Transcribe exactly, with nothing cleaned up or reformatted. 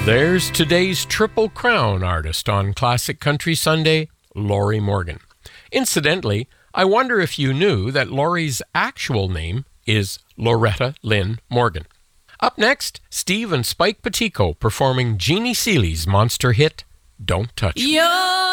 There's today's Triple Crown artist on Classic Country Sunday, Lorrie Morgan. Incidentally, I wonder if you knew that Lorrie's actual name is Loretta Lynn Morgan. Up next, Steve and Spike Petico performing Jeannie Seeley's monster hit, Don't Touch Me. You're